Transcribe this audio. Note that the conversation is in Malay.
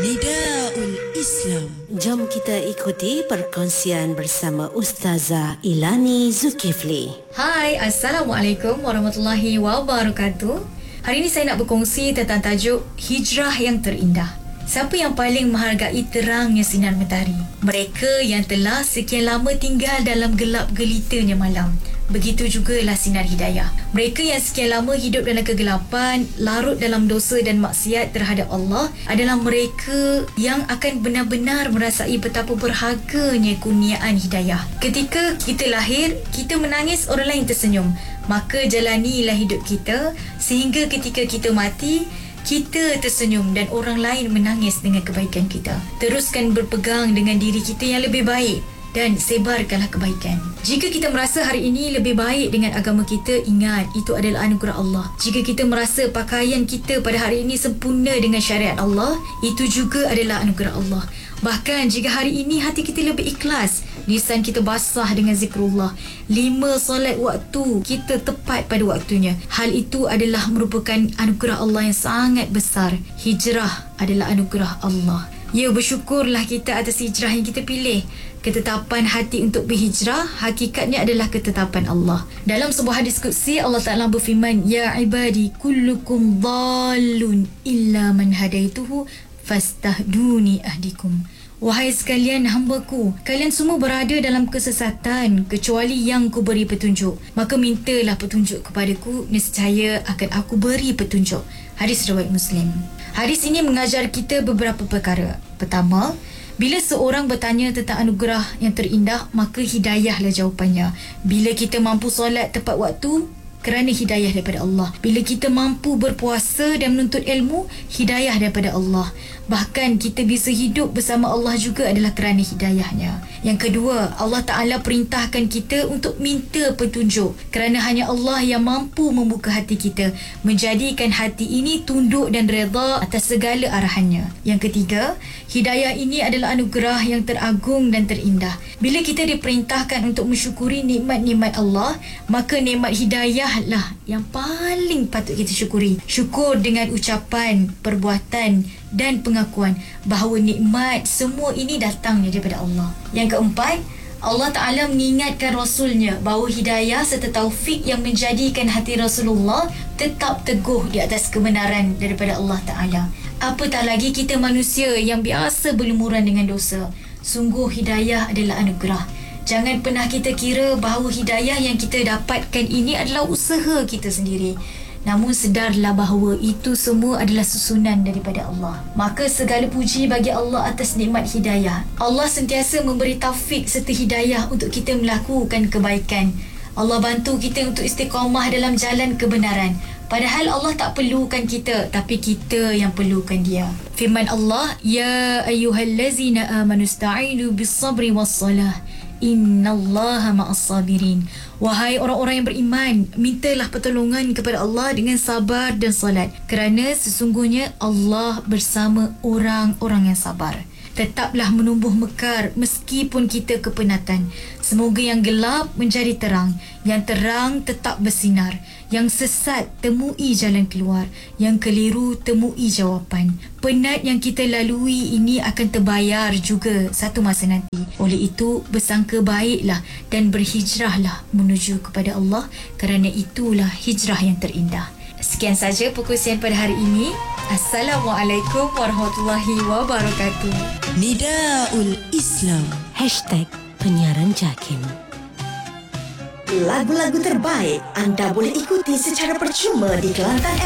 Nidaul Islam. Jom kita ikuti perkongsian bersama Ustazah Ilani Zulkifli. Hai, Assalamualaikum warahmatullahi wabarakatuh. Hari ini saya nak berkongsi tentang tajuk Hijrah yang terindah. Siapa yang paling menghargai terangnya sinar matahari? Mereka yang telah sekian lama tinggal dalam gelap gelitanya malam. Begitu jugalah sinar hidayah. Mereka yang sekian lama hidup dalam kegelapan, larut dalam dosa dan maksiat terhadap Allah adalah mereka yang akan benar-benar merasai betapa berharganya kurniaan hidayah. Ketika kita lahir, kita menangis, orang lain tersenyum. Maka jalanilah hidup kita sehingga ketika kita mati, kita tersenyum dan orang lain menangis dengan kebaikan kita. Teruskan berpegang dengan diri kita yang lebih baik dan sebarkanlah kebaikan. Jika kita merasa hari ini lebih baik dengan agama kita, ingat itu adalah anugerah Allah. Jika kita merasa pakaian kita pada hari ini sempurna dengan syariat Allah, itu juga adalah anugerah Allah. Bahkan jika hari ini hati kita lebih ikhlas, lisan kita basah dengan zikrullah, 5 solat waktu kita tepat pada waktunya, hal itu adalah merupakan anugerah Allah yang sangat besar. Hijrah adalah anugerah Allah. Ya, bersyukurlah kita atas hijrah yang kita pilih. Ketetapan hati untuk berhijrah hakikatnya adalah ketetapan Allah. Dalam sebuah hadis qudsi, Allah Ta'ala berfirman, Ya ibadi kullukum dhalun illa man hadaituhu fastahduni ahdikum. Wahai sekalian hambaku, kalian semua berada dalam kesesatan kecuali yang ku beri petunjuk. Maka mintalah petunjuk kepadaku, nescaya akan aku beri petunjuk. Hadis riwayat Muslim. Hadis ini mengajar kita beberapa perkara. Pertama, bila seorang bertanya tentang anugerah yang terindah, maka hidayahlah jawapannya. Bila kita mampu solat tepat waktu, kerana hidayah daripada Allah. Bila kita mampu berpuasa dan menuntut ilmu, hidayah daripada Allah. Bahkan kita bisa hidup bersama Allah juga adalah kerana hidayahnya. Yang kedua, Allah Ta'ala perintahkan kita untuk minta petunjuk, kerana hanya Allah yang mampu membuka hati kita, menjadikan hati ini tunduk dan redha atas segala arahannya. Yang ketiga, hidayah ini adalah anugerah yang teragung dan terindah. Bila kita diperintahkan untuk mensyukuri nikmat-nikmat Allah, maka nikmat hidayah lah yang paling patut kita syukuri. Syukur dengan ucapan, perbuatan dan pengakuan bahawa nikmat semua ini datangnya daripada Allah. Yang keempat, Allah Ta'ala mengingatkan Rasulnya bahawa hidayah serta taufik yang menjadikan hati Rasulullah tetap teguh di atas kebenaran daripada Allah Ta'ala. Apatah lagi kita manusia yang biasa berlumuran dengan dosa. Sungguh hidayah adalah anugerah. Jangan pernah kita kira bahawa hidayah yang kita dapatkan ini adalah usaha kita sendiri. Namun sedarlah bahawa itu semua adalah susunan daripada Allah. Maka segala puji bagi Allah atas nikmat hidayah. Allah sentiasa memberi taufik serta hidayah untuk kita melakukan kebaikan. Allah bantu kita untuk istiqamah dalam jalan kebenaran. Padahal Allah tak perlukan kita, tapi kita yang perlukan Dia. Firman Allah, Ya ayyuhallazina amanu sta'inu bis-sabri was-salah. Innallaha ma'as-sabirin. Wahai orang-orang yang beriman, mintalah pertolongan kepada Allah dengan sabar dan salat, kerana sesungguhnya Allah bersama orang-orang yang sabar. Tetaplah menumbuh mekar meskipun kita kepenatan. Semoga yang gelap menjadi terang, yang terang tetap bersinar, yang sesat temui jalan keluar, yang keliru temui jawapan. Penat yang kita lalui ini akan terbayar juga satu masa nanti. Oleh itu, bersangka baiklah dan berhijrahlah menuju kepada Allah, kerana itulah hijrah yang terindah. Sekian saja perkongsian pada hari ini. Assalamualaikum warahmatullahi wabarakatuh. Nidaul Islam. #penyiaran JAKIM. Lagu-lagu terbaik anda boleh ikuti secara percuma di Kelantan